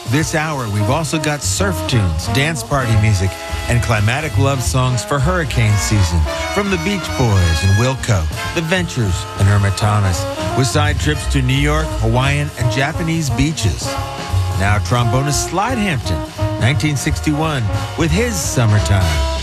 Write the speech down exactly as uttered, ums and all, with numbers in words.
This hour, we've also got surf tunes, dance party music, and climatic love songs for hurricane season from the Beach Boys and Wilco, The Ventures, and Hermitanis, with side trips to New York, Hawaiian, and Japanese beaches. Now trombonist Slide Hampton, nineteen sixty-one, with his Summertime.